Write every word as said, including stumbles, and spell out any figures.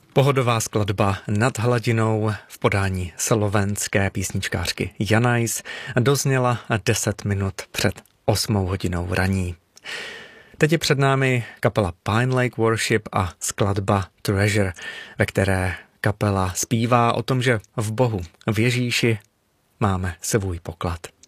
Pohodová skladba Nad hladinou v podání slovenské písničkářky Janajs dozněla deset minut před osmou hodinou raní. Teď je před námi kapela Pine Lake Worship a skladba Treasure, ve které kapela zpívá o tom, že v Bohu, v Ježíši máme svůj poklad.